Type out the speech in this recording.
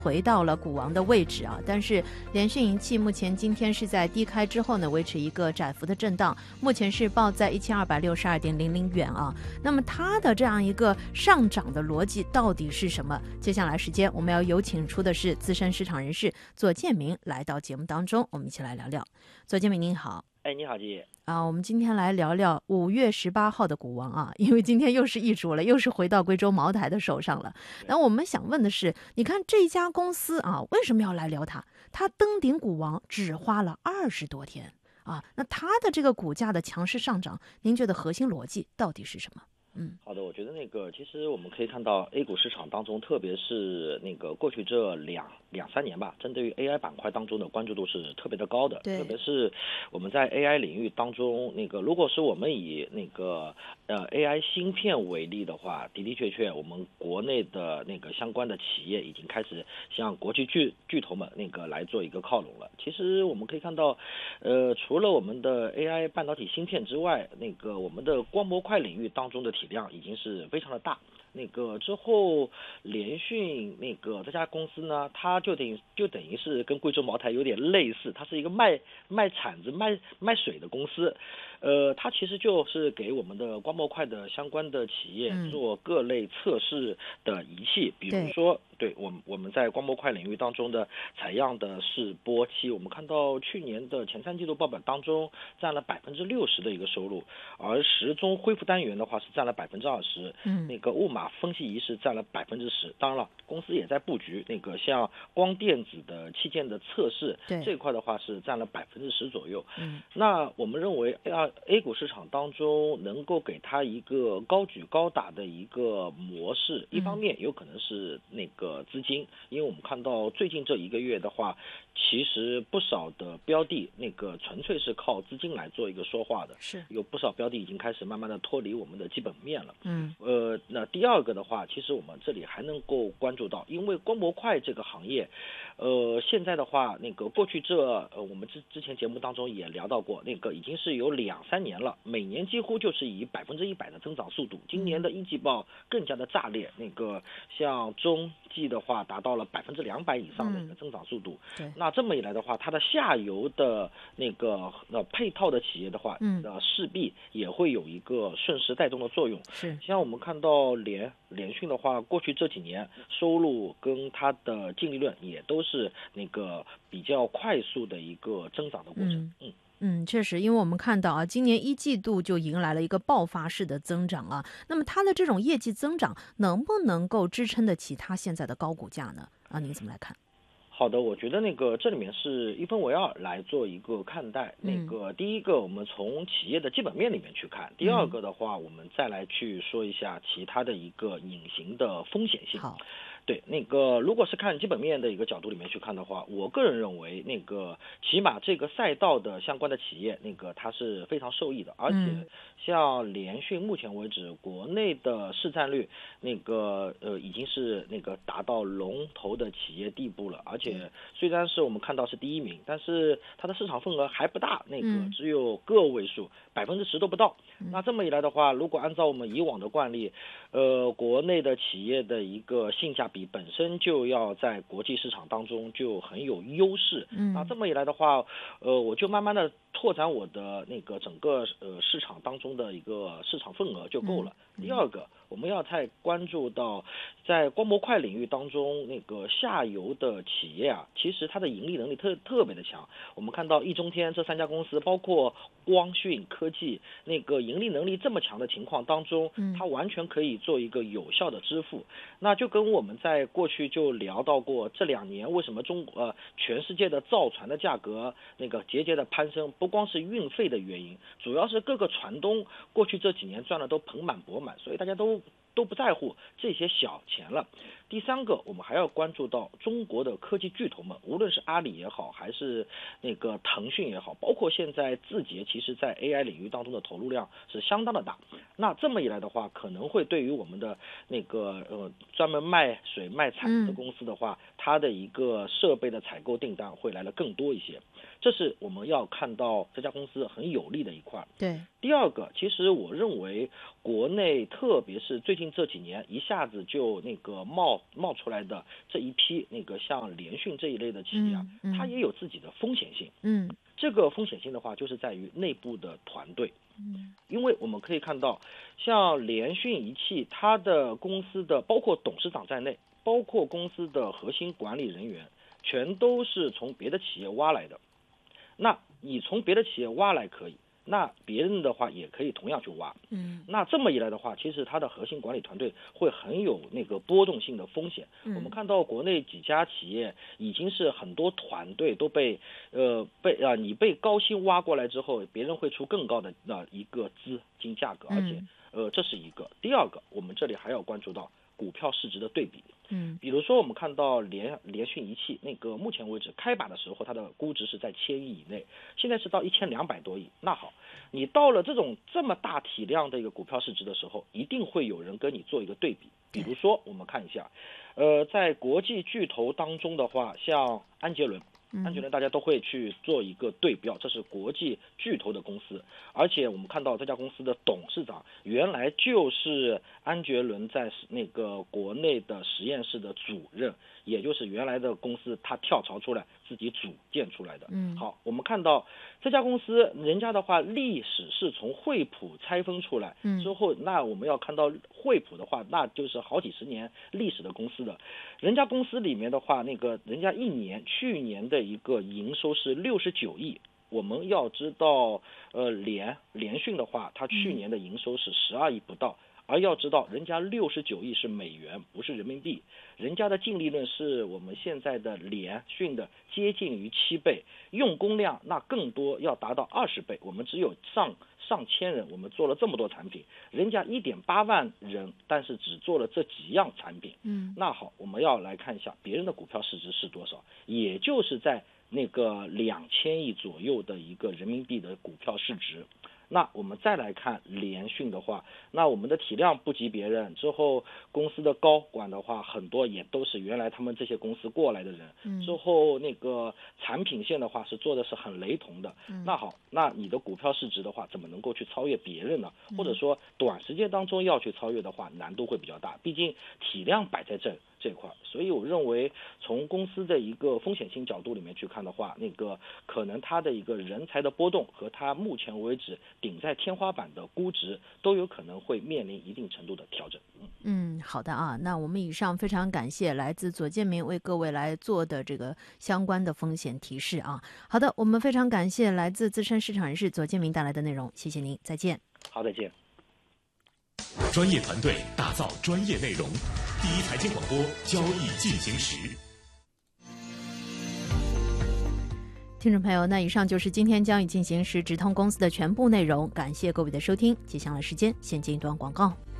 回到了股王的位置啊，但是联讯银器目前今天是在低开之后呢，维持一个窄幅的震荡，目前是报在1262.00元啊。那么它的这样一个上涨的逻辑到底是什么？接下来时间我们要有请出的是资深市场人士左建明来到节目当中，我们一起来聊聊。左建明您好。 你好，季我们今天来聊聊5月18号的股王啊，因为今天又是易主了，又是回到贵州茅台的手上了。那我们想问的是，你看这家公司啊，为什么要来聊它？它登顶股王只花了20多天啊，那它的这个股价的强势上涨，您觉得核心逻辑到底是什么？ 好的，我觉得其实我们可以看到 A 股市场当中，特别是过去这两三年吧，针对于 AI 板块当中的关注度是特别的高的，特别是我们在 AI 领域当中，如果是我们以AI 芯片为例的话，的的确确我们国内的相关的企业已经开始向国际巨头们来做一个靠拢了。其实我们可以看到，除了我们的 AI 半导体芯片之外，我们的光模块领域当中的体量已经是非常的大。之后联讯这家公司呢，它就等于是跟贵州茅台有点类似，它是一个卖铲子卖水的公司。它其实就是给我们的光模块的相关的企业做各类测试的仪器，比如说对我们在光模块领域当中的采样的示波器，我们看到去年的前3季度报表当中占了60%的一个收入，而时钟恢复单元的话是占了20%，雾码分析仪是占了10%。当然了，公司也在布局像光电子的器件的测试这一块的话是占了10%左右。那我们认为A 股市场当中能够给它一个高举高打的一个模式，一方面有可能是资金，因为我们看到最近这1个月的话，其实不少的标的纯粹是靠资金来做一个说话的，是有不少标的已经开始慢慢的脱离我们的基本面了。那第二个的话，其实我们这里还能够关注到，因为光模块这个行业现在的话过去我们之前节目当中也聊到过，已经是有2-3年了，每年几乎就是以100%的增长速度，今年的一季报更加的炸裂，像中季的话达到了200%以上的一个增长速度。那这么一来的话，它的下游的配套的企业的话，势必也会有一个顺势带动的作用。是像我们看到联讯的话，过去这几年收入跟它的净利润也都是比较快速的一个增长的过程。 确实，因为我们看到啊，今年1季度就迎来了一个爆发式的增长啊。那么它的这种业绩增长能不能够支撑得起它现在的高股价呢？您怎么来看？ 好的，我觉得这里面是一分为二来做一个看待。第一个我们从企业的基本面里面去看，第二个的话我们再来去说一下其他的一个隐形的风险性。好。对，如果是看基本面的一个角度里面去看的话，我个人认为起码这个赛道的相关的企业它是非常受益的，而且像联讯目前为止国内的市占率已经是达到龙头的企业地步了，而且虽然是我们看到是第1名，但是它的市场份额还不大，只有个位数，10%都不到。那这么一来的话，如果按照我们以往的惯例，国内的企业的一个性价比本身就要在国际市场当中就很有优势。那这么一来的话，我就慢慢的拓展我的整个市场当中的一个市场份额就够了。第二个，我们要再关注到在光模块领域当中下游的企业啊，其实它的盈利能力特别的强。我们看到易中天这3家公司，包括光讯科技盈利能力这么强的情况当中，它完全可以做一个有效的支付。那就跟我们在过去就聊到过，这2年为什么全世界的造船的价格节节的攀升，不光是运费的原因，主要是各个船东过去这几年赚的都盆满钵满，所以大家都不在乎这些小钱了。第三个，我们还要关注到中国的科技巨头们，无论是阿里也好，还是腾讯也好，包括现在字节，其实在 AI 领域当中的投入量是相当的大。那这么一来的话，可能会对于我们的专门卖水卖铲子的公司的话，它的一个设备的采购订单会来得更多一些。这是我们要看到这家公司很有利的一块。 对。 第二个，其实我认为国内特别是最近这几年一下子就冒冒出来的这一批那个像联讯这一类的企业啊，它也有自己的风险性。这个风险性的话，就是在于内部的团队。因为我们可以看到，像联讯仪器，它的公司的包括董事长在内，包括公司的核心管理人员，全都是从别的企业挖来的。那你从别的企业挖来可以，那别人的话也可以同样去挖。那这么一来的话，其实它的核心管理团队会很有那个波动性的风险。我们看到国内几家企业已经是很多团队都你被高薪挖过来之后，别人会出更高的一个资金价格，而且这是一个。第二个，我们这里还要关注到股票市值的对比。比如说我们看到联讯仪器那个目前为止开把的时候，它的估值是在1000亿以内，现在是到1200多亿。那好，你到了这么大体量的一个股票市值的时候，一定会有人跟你做一个对比。比如说我们看一下，在国际巨头当中的话，像安捷伦大家都会去做一个对标，这是国际巨头的公司，而且我们看到这家公司的董事长原来就是安捷伦在那个国内的实验室的主任，也就是原来的公司他跳槽出来自己组建出来的。好，我们看到这家公司人家的话历史是从惠普拆分出来之后，那我们要看到惠普的话，那就是好几十年历史的公司的，人家公司里面的话，那个人家去年的一个营收是69亿。我们要知道联讯的话，它去年的营收是12亿不到，而要知道人家69亿是美元，不是人民币，人家的净利润是我们现在的联讯的接近于7倍，用工量那更多，要达到20倍，我们只有上千人，我们做了这么多产品，人家1.8万人，但是只做了这几样产品。那好，我们要来看一下别人的股票市值是多少，也就是在那个2000亿左右的一个人民币的股票市值。那我们再来看联讯的话，那我们的体量不及别人，之后公司的高管的话很多也都是原来他们这些公司过来的人，之后那个产品线的话是做的是很雷同的。那好，那你的股票市值的话怎么能够去超越别人呢？或者说短时间当中要去超越的话，难度会比较大，毕竟体量摆在这块，所以我认为从公司的一个风险性角度里面去看的话，那个可能它的一个人才的波动和它目前为止顶在天花板的估值都有可能会面临一定程度的调整。 好的啊，那我们以上非常感谢来自左建明为各位来做的这个相关的风险提示啊。好的，我们非常感谢来自资深市场人士左建明带来的内容，谢谢您，再见。 好，再见。 专业团队打造专业内容，第一财经广播交易进行时。 听众朋友，那以上就是今天交易进行时直通公司的全部内容，感谢各位的收听。接下来时间先进一段广告。